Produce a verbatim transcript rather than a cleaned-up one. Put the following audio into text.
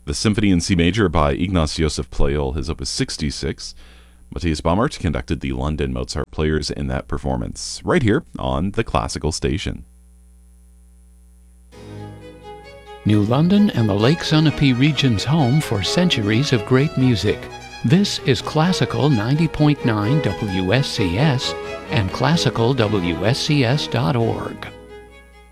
The Symphony in C Major by Ignaz Josef Pleyel, his opus sixty-six. Matthias Baumert conducted the London Mozart Players in that performance, right here on the Classical Station. New London and the Lake Sunapee region's home for centuries of great music. This is Classical ninety point nine W S C S and classical W S C S dot org.